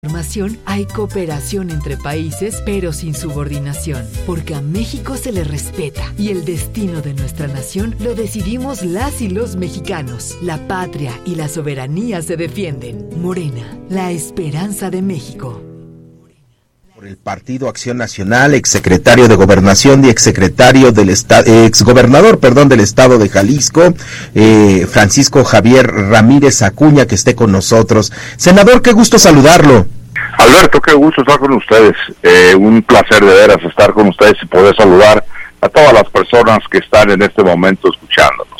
Hay cooperación entre países, pero sin subordinación, porque a México se le respeta y el destino de nuestra nación lo decidimos las y los mexicanos. La patria y la soberanía se defienden. Morena, la esperanza de México. Por el Partido Acción Nacional, exsecretario de Gobernación y exsecretario del exgobernador, del estado de Jalisco, Francisco Javier Ramírez Acuña, que esté con nosotros. Senador, qué gusto saludarlo. Alberto, qué gusto estar con ustedes. Un placer de veras estar con ustedes y poder saludar a todas las personas que están en este momento escuchándonos.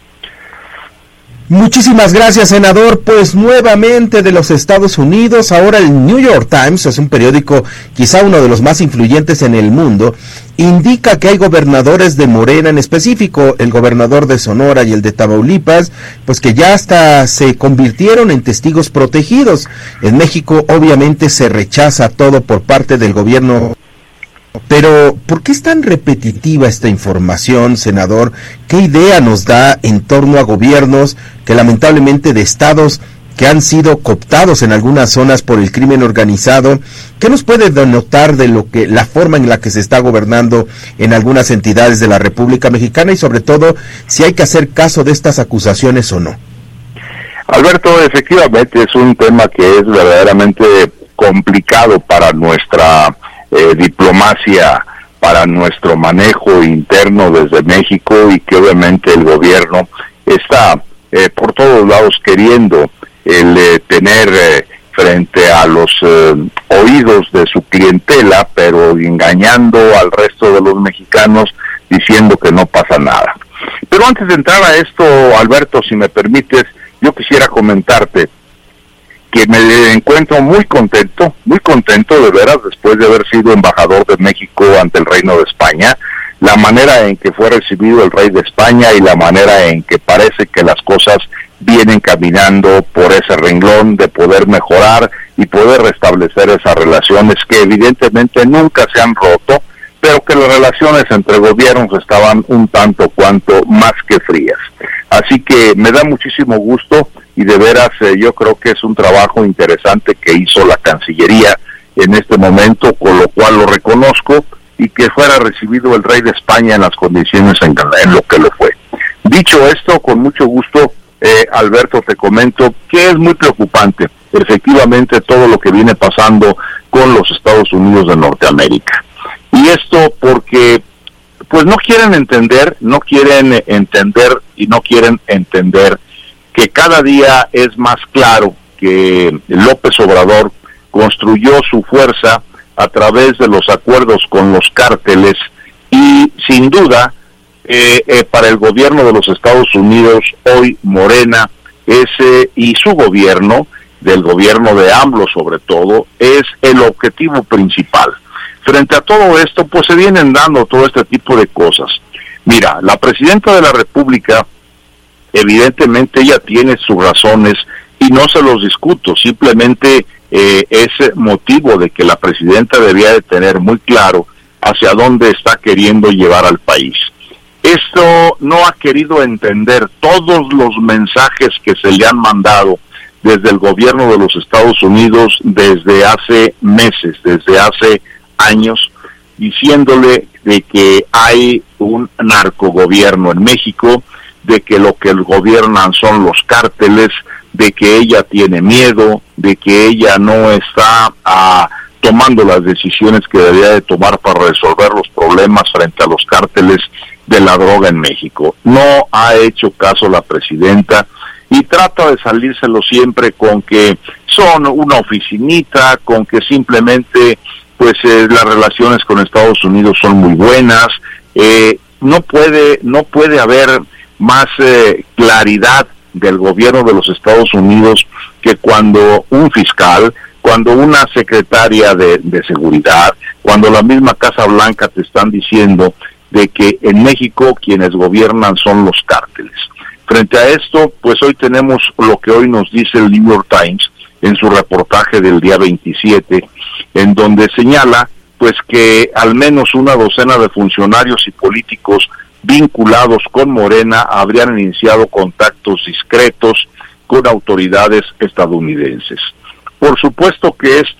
Muchísimas gracias, senador. Pues nuevamente de los Estados Unidos, ahora el New York Times, es un periódico quizá uno de los más influyentes en el mundo, indica que hay gobernadores de Morena, en específico el gobernador de Sonora y el de Tamaulipas, pues que ya hasta se convirtieron en testigos protegidos. En México obviamente se rechaza todo por parte del gobierno. Pero, ¿por qué es tan repetitiva esta información, senador? ¿Qué idea nos da en torno a gobiernos que lamentablemente de estados que han sido cooptados en algunas zonas por el crimen organizado? ¿Qué nos puede denotar de la forma en la que se está gobernando en algunas entidades de la República Mexicana y sobre todo si hay que hacer caso de estas acusaciones o no? Alberto, efectivamente es un tema que es verdaderamente complicado para nuestra diplomacia, para nuestro manejo interno desde México, y que obviamente el gobierno está por todos lados queriendo tener frente a los oídos de su clientela, pero engañando al resto de los mexicanos diciendo que no pasa nada. Pero antes de entrar a esto, Alberto, si me permites, yo quisiera comentarte que me encuentro muy contento de veras, después de haber sido embajador de México ante el Reino de España, la manera en que fue recibido el Rey de España y la manera en que parece que las cosas vienen caminando por ese renglón de poder mejorar y poder restablecer esas relaciones que evidentemente nunca se han roto, pero que las relaciones entre gobiernos estaban un tanto cuanto más que frías. Así que me da muchísimo gusto y de veras yo creo que es un trabajo interesante que hizo la Cancillería en este momento, con lo cual lo reconozco, y que fuera recibido el Rey de España en las condiciones en lo que lo fue. Dicho esto, con mucho gusto, Alberto, te comento que es muy preocupante efectivamente todo lo que viene pasando con los Estados Unidos de Norteamérica. Y esto porque pues no quieren entender que cada día es más claro que López Obrador construyó su fuerza a través de los acuerdos con los cárteles, y sin duda para el gobierno de los Estados Unidos hoy Morena y su gobierno, del gobierno de AMLO sobre todo, es el objetivo principal. Frente a todo esto, pues se vienen dando todo este tipo de cosas. Mira, la presidenta de la República, evidentemente ella tiene sus razones y no se los discuto, simplemente es motivo de que la presidenta debía de tener muy claro hacia dónde está queriendo llevar al país. Esto no ha querido entender todos los mensajes que se le han mandado desde el gobierno de los Estados Unidos desde hace meses, desde hace años, diciéndole de que hay un narcogobierno en México, de que lo que gobiernan son los cárteles, de que ella tiene miedo, de que ella no está tomando las decisiones que debería de tomar para resolver los problemas frente a los cárteles de la droga en México. No ha hecho caso la presidenta y trata de salírselo siempre con que son una oficinita, con que simplemente pues las relaciones con Estados Unidos son muy buenas. No puede haber más claridad del gobierno de los Estados Unidos que cuando un fiscal, cuando una secretaria de seguridad, cuando la misma Casa Blanca te están diciendo de que en México quienes gobiernan son los cárteles. Frente a esto, pues hoy tenemos lo que hoy nos dice el New York Times en su reportaje del día 27, en donde señala pues que al menos una docena de funcionarios y políticos vinculados con Morena habrían iniciado contactos discretos con autoridades estadounidenses. Por supuesto que esto